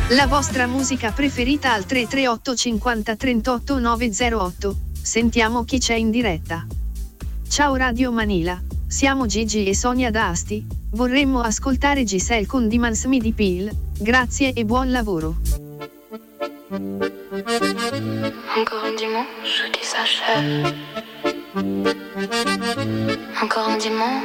La vostra musica preferita al 338 50 38 908. Sentiamo chi c'è in diretta. Ciao Radio Manila, siamo Gigi e Sonia da Asti. Vorremmo ascoltare Giselle con Dimans Midi Peel. Grazie e buon lavoro. Encore un dimanche qui s'achève. Encore un dimanche